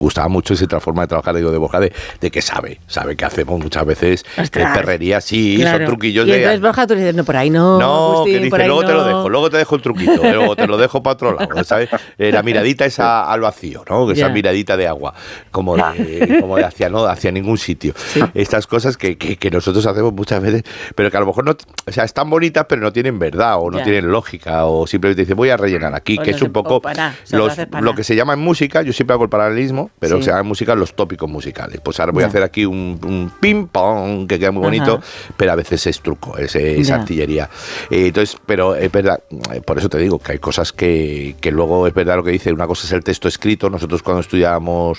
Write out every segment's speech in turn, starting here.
gustaba mucho esa forma de trabajar, digo, de Borja, de que sabe que hacemos muchas veces perrería, sí, claro. Son truquillos y entonces Borja, tú le dices, no, por ahí no, Agustín, que dice, por ahí luego no. luego te dejo el truquito, luego te lo dejo para otro lado, ¿sabes? La miradita esa al vacío, ¿no? Esa miradita de agua, como de hacia ningún sitio. Sí. Estas cosas que nosotros hacemos muchas veces, pero que a lo mejor no, o sea, están bonitas, pero no tienen verdad, o no tienen lógica, o simplemente dices, voy a rellenar aquí, que es un poco lo que se llama en música, yo siempre hago el paralelismo, pero se llama en música los tópicos musicales. Pues ahora voy a hacer aquí un ping-pong que queda muy bonito, pero a veces es truco, es artillería. Entonces, pero es verdad, por eso te digo que hay cosas que luego es verdad lo que dice, una cosa es el texto escrito. Nosotros cuando estudiábamos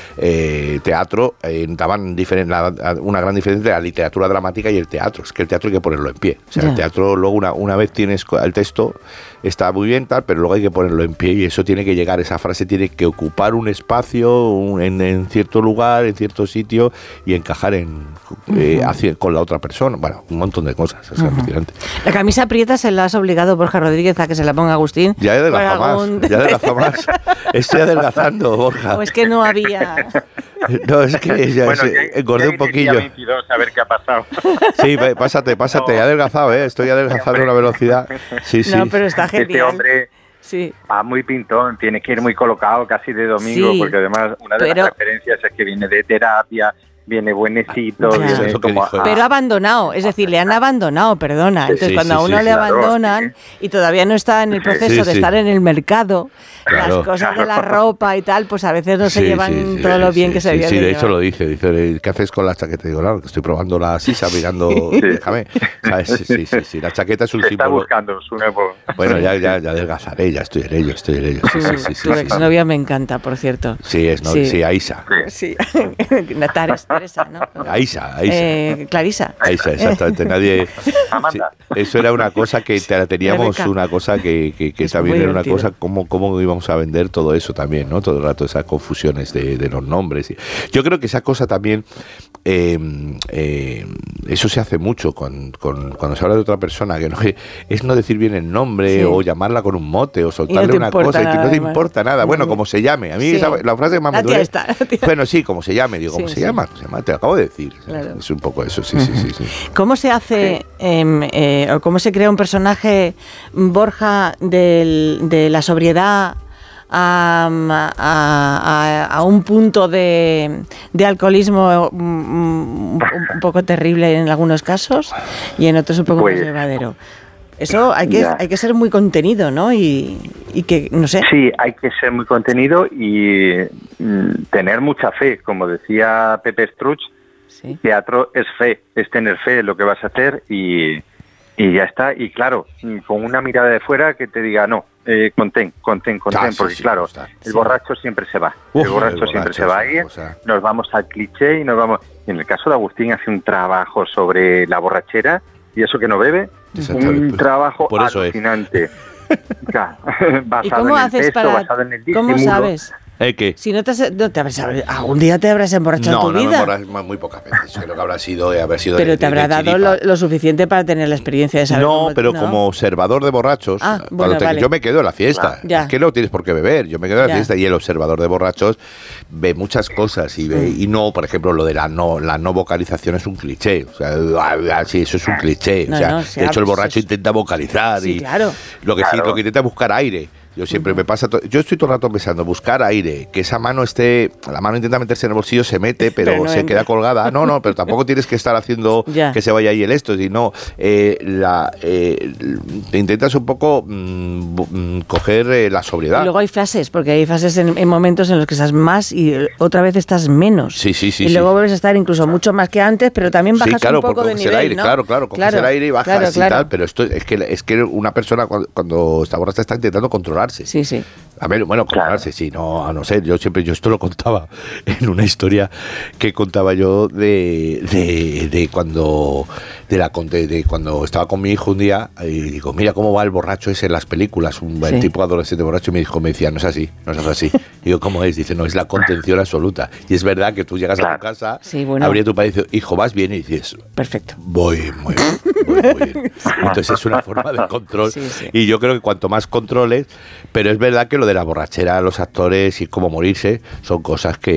teatro daban una gran diferencia entre la literatura dramática y el teatro. Es que el teatro hay que ponerlo en pie. O sea, el teatro luego una vez tienes el texto, está muy bien, tal, pero luego hay que ponerlo en pie y eso tiene que llegar, esa frase tiene que ocupar un espacio en cierto lugar, en cierto sitio y encajar con la otra persona. Bueno, un montón de cosas. Es alucinante. La camisa prieta se la has obligado Borja Rodríguez a que se la ponga Agustín. Ya he adelgazado más. Estoy adelgazando, Borja. O es que no había... No, es que ya engordé un poquillo. 22, a ver qué ha pasado. Sí, pásate, he adelgazado, estoy adelgazando a una velocidad. Sí. No, pero está genial. Este hombre va muy pintón, tiene que ir muy colocado casi de domingo, porque además una de las referencias es que viene de terapia, viene buenecito, viene como... Pero abandonado, es decir, le han abandonado, perdona. Entonces, cuando a uno le abandonan y todavía no está en el proceso de estar en el mercado, las cosas de la ropa y tal, pues a veces no se llevan todo lo bien que se viene. Sí, de hecho lo dice, ¿qué haces con la chaqueta? Digo, claro, que estoy probando la sisa, mirando, déjame. ¿Sabes? Sí, la chaqueta es un símbolo. Está buscando su nuevo... Bueno, ya adelgazaré, ya estoy en ello. Tu exnovia me encanta, por cierto. Sí, Aisa. Sí, Teresa, ¿no? Aisa. Clarisa. Aisa, exactamente. Nadie... Amanda. Eso era una cosa que teníamos, una cosa que también era una cosa, cómo íbamos a vender todo eso también, ¿no? Todo el rato esas confusiones de los nombres. Yo creo que esa cosa también, eso se hace mucho cuando se habla de otra persona, que es no decir bien el nombre o llamarla con un mote o soltarle una cosa y que no te importa nada. Bueno, como se llame. A mí la frase que más me duele... Bueno, sí, como se llame. Digo, ¿cómo se llama? Te lo acabo de decir. Claro. Es un poco eso, sí. ¿Cómo se hace, o cómo se crea un personaje, Borja, de la sobriedad a un punto de alcoholismo un poco terrible en algunos casos y en otros un poco más llevadero? Eso hay que ser muy contenido, ¿no? Y que, no sé. Sí, hay que ser muy contenido y tener mucha fe. Como decía Pepe Struch, teatro es fe, es tener fe en lo que vas a hacer y ya está. Y claro, con una mirada de fuera que te diga, no, contén, porque claro, el borracho siempre se va. El borracho siempre se va a ir, nos vamos al cliché y nos vamos... Y en el caso de Agustín hace un trabajo sobre la borrachera y eso que no bebe, un trabajo alucinante. ¿Y cómo haces basado en el disimulo. ¿Cómo sabes? ¿Qué? Si no algún día te habrás emborrachado en tu vida. No, muy pocas veces. Creo que haber sido pero te habrá dado lo suficiente para tener la experiencia de saber. Como observador de borrachos, yo me quedo en la fiesta. Es que no tienes por qué beber. Yo me quedo en la fiesta y el observador de borrachos ve muchas cosas y no, por ejemplo, lo de la no vocalización es un cliché. O sea, eso es un cliché. De hecho, el borracho intenta vocalizar y lo que intenta es buscar aire. Yo siempre me pasa, yo estoy todo el rato pensando, buscar aire, que esa mano la mano intenta meterse en el bolsillo, se mete, pero se queda colgada. No, pero tampoco tienes que estar haciendo que se vaya ahí el esto, sino intentas un poco coger la sobriedad. Y luego hay fases, porque hay fases en momentos en los que estás más y otra vez estás menos. Sí. Y luego vuelves a estar incluso mucho más que antes, pero también bajas un poco de nivel, aire, ¿no? Claro, coges el aire y bajas y tal, pero esto es que una persona cuando está borracha está intentando controlarse. Sí. A ver, controlarse, sí, no sé, yo esto lo contaba en una historia que contaba yo de cuando estaba con mi hijo un día y digo, mira cómo va el borracho ese en las películas, el tipo adolescente borracho, y mi hijo me decía, no es así. Digo, ¿cómo es? Dice, no, es la contención absoluta. Y es verdad que tú llegas a tu casa, abrías tu padre y dices, hijo, ¿vas bien? Y dices, perfecto. Voy muy bien. Entonces es una forma de control. Y yo creo que cuanto más controles, pero es verdad que lo de la borrachera, los actores y cómo morirse, son cosas que